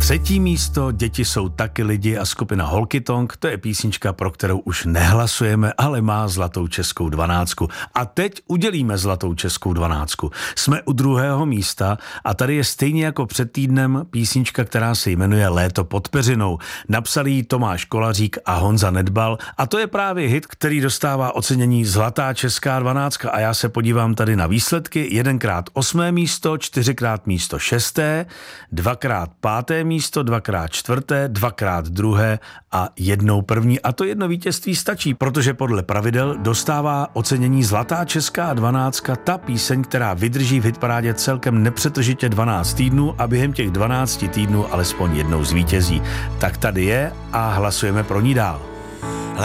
3. místo Děti jsou taky lidi a skupina Holky Tonk, to je písnička, pro kterou už nehlasujeme, ale má zlatou českou 12. A teď udělíme zlatou českou 12. Jsme u 2. místa a tady je stejně jako před týdnem písnička, která se jmenuje Léto pod peřinou. Napsal ji Tomáš Kolařík a Honza Nedbal a to je právě hit, který dostává ocenění zlatá česká 12. A já se podívám tady na výsledky. 1x 8. místo, 4x místo 6., 2x 5. místo, 2x 4., 2x 2. a 1 první. A to jedno vítězství stačí, protože podle pravidel dostává ocenění zlatá česká 12. ta píseň, která vydrží v hitparádě celkem nepřetržitě 12 týdnů a během těch 12 týdnů alespoň jednou zvítězí. Tak tady je a hlasujeme pro ní dál.